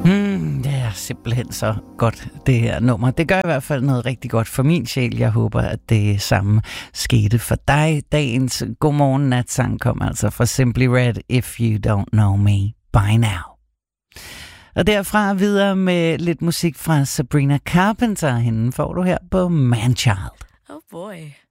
Det er simpelthen så godt, det her nummer. Det gør i hvert fald noget rigtig godt for min sjæl. Jeg håber, at det samme skete for dig. Dagens Godmorgen Natsang kom altså fra Simply Red, If You Don't Know Me By Now. Og derfra videre med lidt musik fra Sabrina Carpenter. Hende får du her på Manchild. Oh boy.